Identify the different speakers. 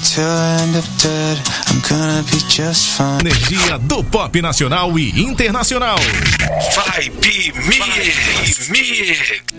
Speaker 1: till I end up dead, I'm gonna be just fine.
Speaker 2: Energia do pop nacional e internacional.
Speaker 3: Vibe Mix.